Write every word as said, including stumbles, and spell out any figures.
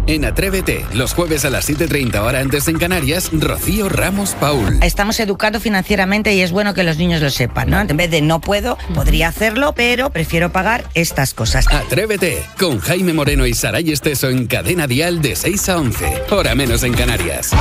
En Atrévete, los jueves a las siete y treinta hora antes en Canarias, Rocío Ramos Paul. Estamos educando financieramente y es bueno que los niños lo sepan, ¿no? En vez de no puedo, podría hacerlo, pero prefiero pagar estas cosas. Atrévete, con Jaime Moreno y Saray Esteso en Cadena Dial de seis a once, hora menos en Canarias.